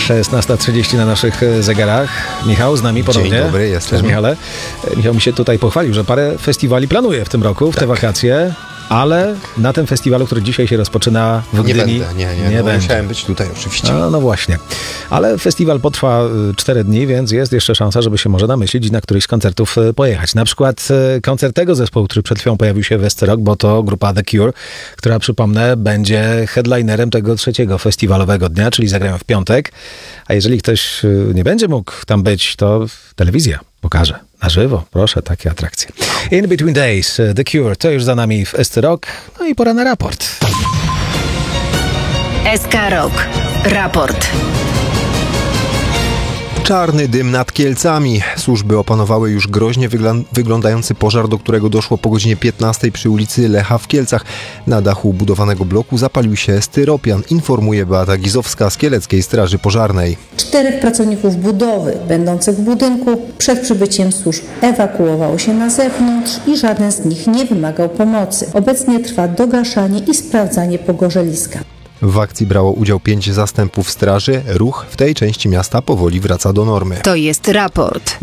16:30 na naszych zegarach. Michał z nami ponownie. Dzień dobry, jestem. Cześć, Michale. Michał mi się tutaj pochwalił, że parę festiwali planuje w tym roku, w te wakacje, ale na tym festiwalu, który dzisiaj się rozpoczyna w Gdyni... Nie będę. Musiałem być tutaj oczywiście. No właśnie. Ale festiwal potrwa 4 dni, więc jest jeszcze szansa, żeby się może namyślić i na któryś z koncertów pojechać. Na przykład koncert tego zespołu, który przed chwilą pojawił się w Esterok, bo to grupa The Cure, która, przypomnę, będzie headlinerem tego 3. festiwalowego dnia, czyli zagrają w piątek. A jeżeli ktoś nie będzie mógł tam być, to telewizja pokaże na żywo. Proszę, takie atrakcje. In Between Days, The Cure, to już za nami w Esterok. No i pora na raport. SK Rock. Raport. Czarny dym nad Kielcami. Służby opanowały już groźnie wyglądający pożar, do którego doszło po godzinie 15 przy ulicy Lecha w Kielcach. Na dachu budowanego bloku zapalił się styropian, informuje Beata Gizowska z Kieleckiej Straży Pożarnej. 4 pracowników budowy będących w budynku przed przybyciem służb ewakuowało się na zewnątrz i żaden z nich nie wymagał pomocy. Obecnie trwa dogaszanie i sprawdzanie pogorzeliska. W akcji brało udział 5 zastępów straży. Ruch w tej części miasta powoli wraca do normy. To jest raport.